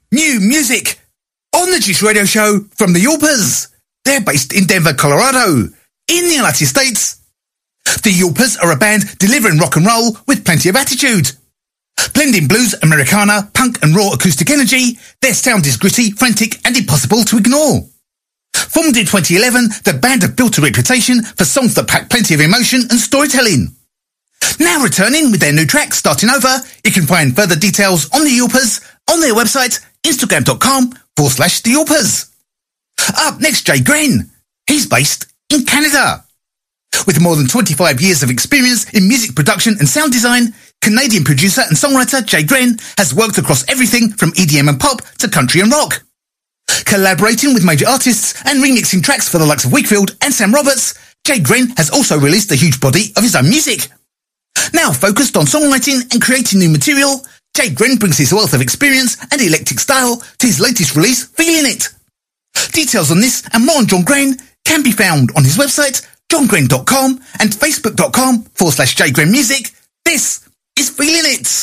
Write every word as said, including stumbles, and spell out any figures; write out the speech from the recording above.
new music on the Juice Radio Show from the Yawpers. They're based in Denver, Colorado, in the United States. The Yawpers are a band delivering rock and roll with plenty of attitude. Blending blues, Americana, punk and raw acoustic energy, their sound is gritty, frantic and impossible to ignore. Formed in twenty eleven, the band have built a reputation for songs that pack plenty of emotion and storytelling. Now returning with their new track, Starting Over, you can find further details on the Yawpers on their website, instagram.com forward slash the Yawpers. Up next, Jay Gren. He's based in Canada. With more than twenty-five years of experience in music production and sound design, Canadian producer and songwriter Jay Gren has worked across everything from E D M and pop to country and rock. Collaborating with major artists and remixing tracks for the likes of Wakefield and Sam Roberts, Jay Gren has also released a huge body of his own music. Now focused on songwriting and creating new material, Jay Gren brings his wealth of experience and eclectic style to his latest release, Feeling It. Details on this and more on John Gren can be found on his website, john gren dot com and facebook.com forward slash jgrenmusic. This is Feeling It.